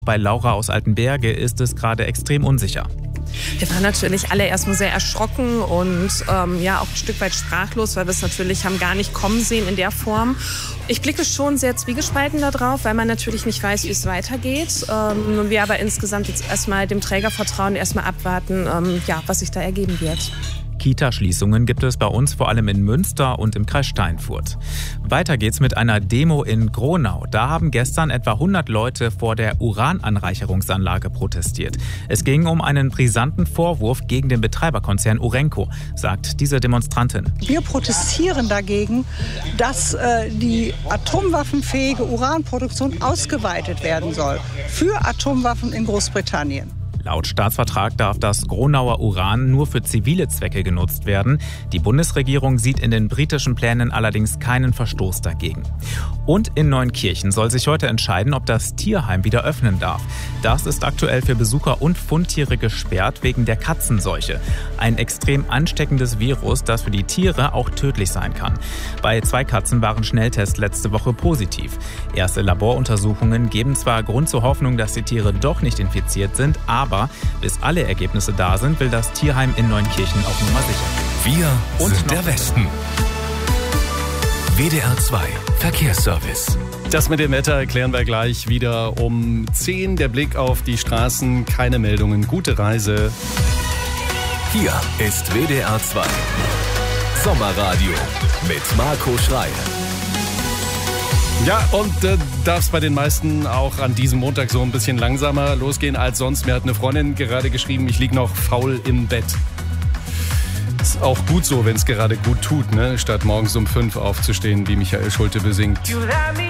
Bei Laura aus Altenberge ist es gerade extrem unsicher. Wir waren natürlich alle erstmal sehr erschrocken und auch ein Stück weit sprachlos, weil wir es natürlich haben gar nicht kommen sehen in der Form. Ich blicke schon sehr zwiegespalten da drauf, weil man natürlich nicht weiß, wie es weitergeht. Wir aber insgesamt jetzt erstmal dem Träger vertrauen, erstmal abwarten, was sich da ergeben wird. Kita-Schließungen gibt es bei uns vor allem in Münster und im Kreis Steinfurt. Weiter geht's mit einer Demo in Gronau. Da haben gestern etwa 100 Leute vor der Urananreicherungsanlage protestiert. Es ging um einen brisanten Vorwurf gegen den Betreiberkonzern Urenco, sagt diese Demonstrantin. Wir protestieren dagegen, dass die atomwaffenfähige Uranproduktion ausgeweitet werden soll für Atomwaffen in Großbritannien. Laut Staatsvertrag darf das Gronauer Uran nur für zivile Zwecke genutzt werden. Die Bundesregierung sieht in den britischen Plänen allerdings keinen Verstoß dagegen. Und in Neunkirchen soll sich heute entscheiden, ob das Tierheim wieder öffnen darf. Das ist aktuell für Besucher und Fundtiere gesperrt wegen der Katzenseuche. Ein extrem ansteckendes Virus, das für die Tiere auch tödlich sein kann. Bei 2 Katzen waren Schnelltests letzte Woche positiv. Erste Laboruntersuchungen geben zwar Grund zur Hoffnung, dass die Tiere doch nicht infiziert sind, aber bis alle Ergebnisse da sind, will das Tierheim in Neunkirchen auf Nummer sicher gehen. Wir sind der Westen. WDR 2 Verkehrsservice. Das mit dem Wetter erklären wir gleich wieder um 10. Der Blick auf die Straßen, keine Meldungen, gute Reise. Hier ist WDR 2 Sommerradio mit Marco Schreil. Ja, und darf es bei den meisten auch an diesem Montag so ein bisschen langsamer losgehen als sonst. Mir hat eine Freundin gerade geschrieben, ich liege noch faul im Bett. Ist auch gut so, wenn es gerade gut tut, ne? Statt morgens um 5 aufzustehen, wie Michael Schulte besingt.